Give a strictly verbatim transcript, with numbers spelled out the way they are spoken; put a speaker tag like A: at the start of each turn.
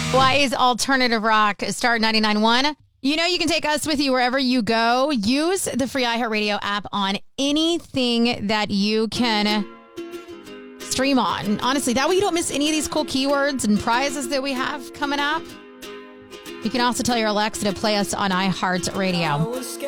A: Hawaii's alternative rock, Star ninety-nine point one. You know you can take us with you wherever you go. Use the free iHeartRadio app on anything that you can stream on. Honestly, that way you don't miss any of these cool keywords and prizes that we have coming up. You can also tell your Alexa to play us on iHeartRadio.